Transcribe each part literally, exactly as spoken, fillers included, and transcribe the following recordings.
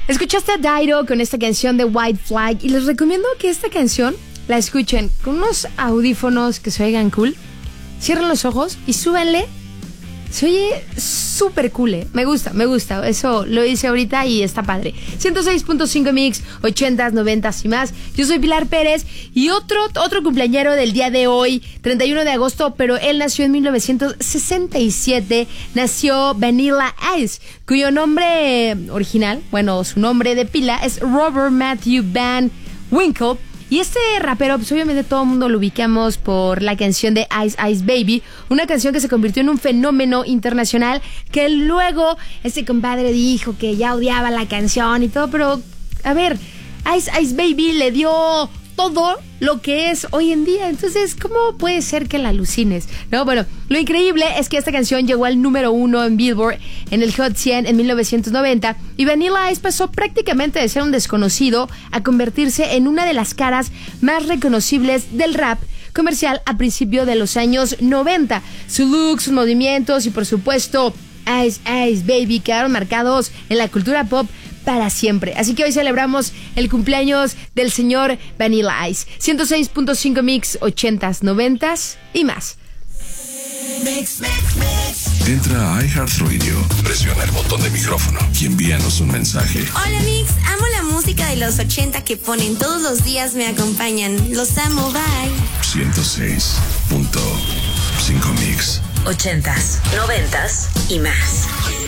Escuchaste a Dairo con esta canción de White Flag y les recomiendo que esta canción la escuchen con unos audífonos que se oigan cool. Cierren los ojos y súbanle. Se oye súper cool, ¿eh? Me gusta, me gusta. Eso lo hice ahorita y está padre. ciento seis punto cinco Mix, ochentas, noventas y más. Yo soy Pilar Pérez y otro, otro cumpleañero del día de hoy, treinta y uno de agosto, pero él nació en mil novecientos sesenta y siete. Nació Vanilla Ice, cuyo nombre original, bueno, su nombre de pila es Robert Matthew Van Winkle. Y este rapero, pues obviamente todo el mundo lo ubicamos por la canción de Ice Ice Baby, una canción que se convirtió en un fenómeno internacional, que luego este compadre dijo que ya odiaba la canción y todo, pero a ver, Ice Ice Baby le dio todo lo que es hoy en día, entonces ¿cómo puede ser que la alucines? No, bueno, lo increíble es que esta canción llegó al número uno en Billboard en el Hot cien en mil novecientos noventa y Vanilla Ice pasó prácticamente de ser un desconocido a convertirse en una de las caras más reconocibles del rap comercial a principios de los años noventa. Su look, sus movimientos y por supuesto Ice Ice Baby quedaron marcados en la cultura pop para siempre. Así que hoy celebramos el cumpleaños del señor Vanilla Ice. ciento seis punto cinco Mix, ochentas, noventas y más. Mix, mix, mix. Entra a iHeartRadio, presiona el botón de micrófono y envíanos un mensaje. Hola Mix, amo la música de los ochenta que ponen todos los días, me acompañan. Los amo, bye. ciento seis punto cinco Mix. Ochentas, noventas y más.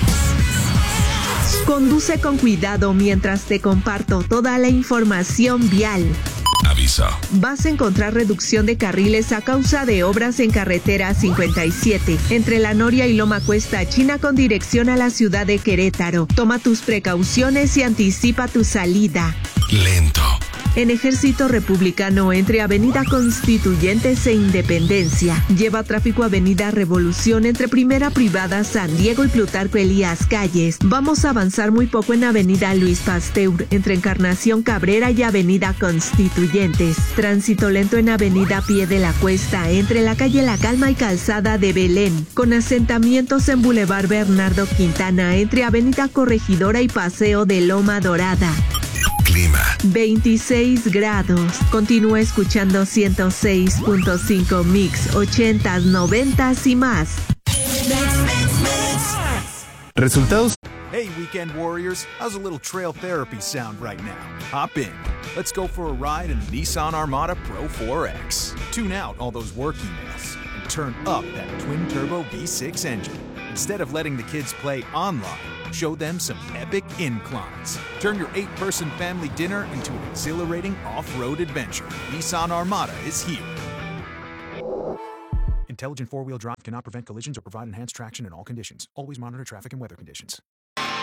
Conduce con cuidado mientras te comparto toda la información vial. Aviso. Vas a encontrar reducción de carriles a causa de obras en carretera cincuenta y siete, entre La Noria y Loma Cuesta, China, con dirección a la ciudad de Querétaro. Toma tus precauciones y anticipa tu salida. Lento. En Ejército Republicano, entre Avenida Constituyentes e Independencia. Lleva tráfico Avenida Revolución entre Primera Privada, San Diego y Plutarco Elías Calles. Vamos a avanzar muy poco en Avenida Luis Pasteur, entre Encarnación Cabrera y Avenida Constituyentes. Tránsito lento en Avenida Pie de la Cuesta, entre la calle La Calma y Calzada de Belén. Con asentamientos en Boulevard Bernardo Quintana, entre Avenida Corregidora y Paseo de Loma Dorada. Clima. veintiséis grados. Continúa escuchando ciento seis punto cinco Mix, ochentas, noventas y más. Resultados. Hey, Weekend Warriors, how's a little trail therapy sound right now? Hop in. Let's go for a ride in the Nissan Armada Pro four X. Tune out all those work emails and turn up that twin-turbo V six engine. Instead of letting the kids play online, show them some epic inclines. Turn your eight-person family dinner into an exhilarating off-road adventure. Nissan Armada is here. Intelligent four-wheel drive cannot prevent collisions or provide enhanced traction in all conditions. Always monitor traffic and weather conditions.